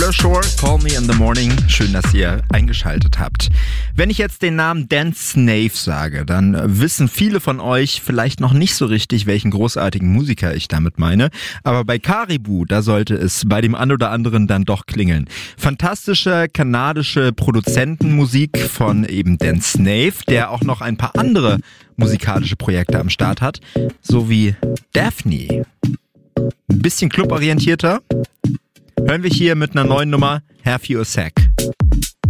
Fleur Shore, Call Me in the Morning. Schön, dass ihr eingeschaltet habt. Wenn ich jetzt den Namen Dan Snave sage, dann wissen viele von euch vielleicht noch nicht so richtig, welchen großartigen Musiker ich damit meine. Aber bei Caribou, da sollte es bei dem einen oder anderen dann doch klingeln. Fantastische kanadische Produzentenmusik von eben Dan Snave, der auch noch ein paar andere musikalische Projekte am Start hat, so wie Daphne. Ein bisschen cluborientierter. Hören wir hier mit einer neuen Nummer Have You a Sec.